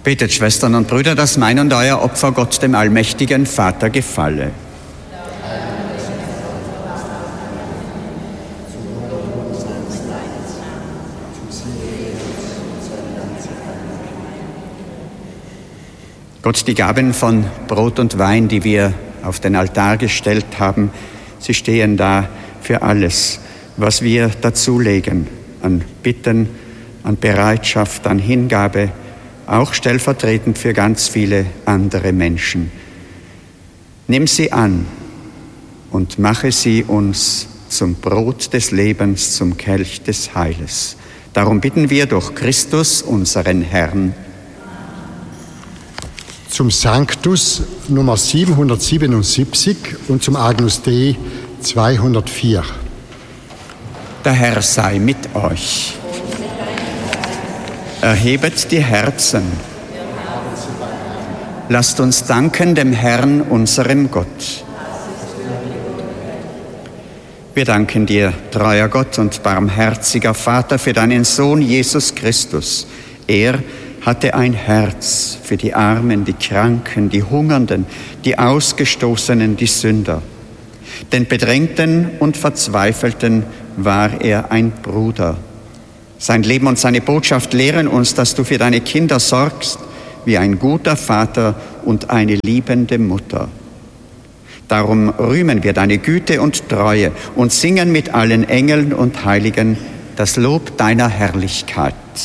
Betet, Schwestern und Brüder, dass mein und euer Opfer Gott, dem allmächtigen Vater, gefalle. Gott, die Gaben von Brot und Wein, die wir auf den Altar gestellt haben, sie stehen da für alles, was wir dazulegen, an Bitten, an Bereitschaft, an Hingabe, auch stellvertretend für ganz viele andere Menschen. Nimm sie an und mache sie uns zum Brot des Lebens, zum Kelch des Heiles. Darum bitten wir durch Christus, unseren Herrn. Zum Sanctus Nummer 777 und zum Agnus Dei 204. Der Herr sei mit euch. Erhebet die Herzen. Lasst uns danken dem Herrn, unserem Gott. Wir danken dir, treuer Gott und barmherziger Vater, für deinen Sohn Jesus Christus. Er hatte ein Herz für die Armen, die Kranken, die Hungernden, die Ausgestoßenen, die Sünder. Den Bedrängten und Verzweifelten war er ein Bruder. Sein Leben und seine Botschaft lehren uns, dass du für deine Kinder sorgst, wie ein guter Vater und eine liebende Mutter. Darum rühmen wir deine Güte und Treue und singen mit allen Engeln und Heiligen das Lob deiner Herrlichkeit.